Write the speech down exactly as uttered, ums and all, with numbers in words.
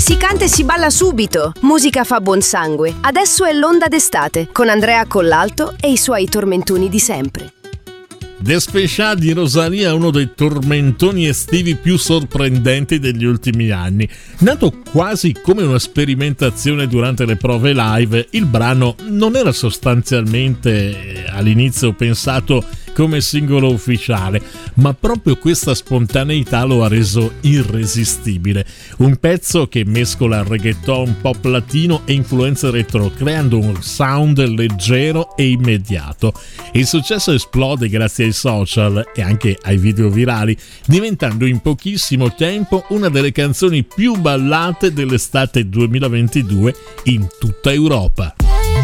Si canta e si balla subito, musica fa buon sangue. Adesso è l'onda d'estate, con Andrea Collalto e i suoi tormentoni di sempre. Despechá di Rosalía è uno dei tormentoni estivi più sorprendenti degli ultimi anni. Nato quasi come una sperimentazione durante le prove live, il brano non era sostanzialmente all'inizio pensato come singolo ufficiale, ma proprio questa spontaneità lo ha reso irresistibile. Un pezzo che mescola reggaeton, pop latino e influenze retro, creando un sound leggero e immediato. Il successo esplode grazie ai social e anche ai video virali, diventando in pochissimo tempo una delle canzoni più ballate dell'estate duemilaventidue in tutta Europa.